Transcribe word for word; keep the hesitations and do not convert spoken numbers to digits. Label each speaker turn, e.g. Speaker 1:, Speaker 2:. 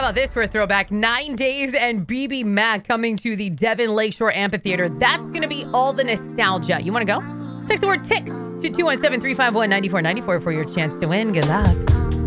Speaker 1: about this for a throwback? Nine Days and B B Mac coming to the Devon Lakeshore Amphitheater. That's going to be all the nostalgia. You want to go? Text the word TIX to two one seven, three five one, nine four nine four for your chance to win. Good luck.